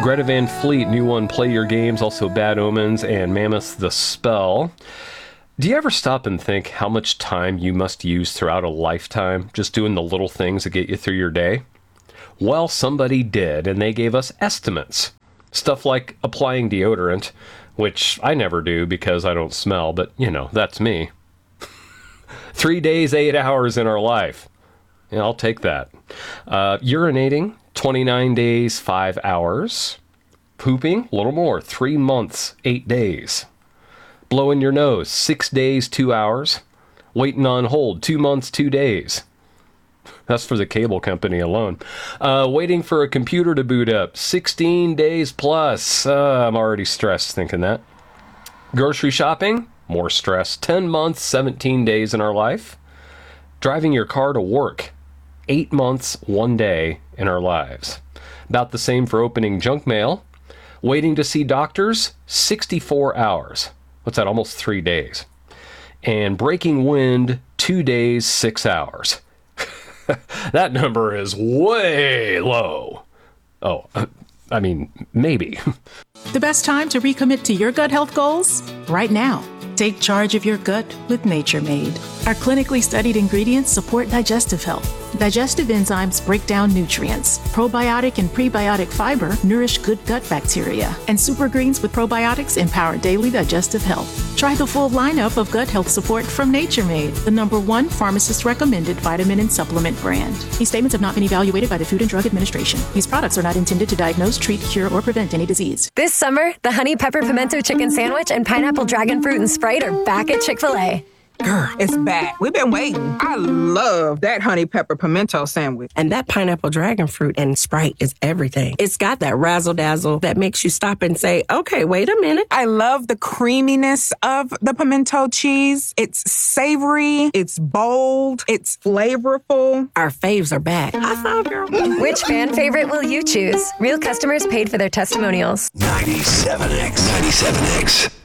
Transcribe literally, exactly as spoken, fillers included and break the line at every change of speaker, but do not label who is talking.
Greta Van Fleet, new one, Play Your Games, also Bad Omens, and Mammoth the Spell. Do you ever stop and think how much time you must use throughout a lifetime just doing the little things that get you through your day? Well, somebody did, and they gave us estimates. Stuff like applying deodorant, which I never do because I don't smell, but, you know, that's me. Three days, eight hours in our life. Yeah, I'll take that. Uh, urinating, twenty-nine days, five hours. Pooping, a little more, three months, eight days. Blowing your nose, six days, two hours. Waiting on hold, two months, two days. That's for the cable company alone. Uh, waiting for a computer to boot up, sixteen days plus. Uh, I'm already stressed thinking that. Grocery shopping, more stress, ten months, seventeen days in our life. Driving your car to work, eight months, one day in our lives. About the same for opening junk mail. Waiting to see doctors, sixty-four hours. What's that, almost three days. And breaking wind, two days, six hours. That number is way low. Oh, I mean, maybe.
The best time to recommit to your gut health goals? Right now. Take charge of your gut with Nature Made. Our clinically studied ingredients support digestive health. Digestive enzymes break down nutrients. Probiotic and prebiotic fiber nourish good gut bacteria. And super greens with probiotics empower daily digestive health. Try the full lineup of gut health support from Nature Made, the number one pharmacist-recommended vitamin and supplement brand. These statements have not been evaluated by the Food and Drug Administration. These products are not intended to diagnose, treat, cure, or prevent any disease.
This summer, the Honey Pepper Pimento Chicken Sandwich and Pineapple Dragon Fruit and Sprite are back at Chick-fil-A.
Girl, it's back. We've been waiting. I love that honey pepper pimento sandwich.
And that pineapple dragon fruit and Sprite is everything. It's got that razzle dazzle that makes you stop and say, okay, wait a minute.
I love the creaminess of the pimento cheese. It's savory. It's bold. It's flavorful.
Our faves are back. High five, girl.
Which fan favorite will you choose? Real customers paid for their testimonials.
ninety-seven X. ninety-seven X.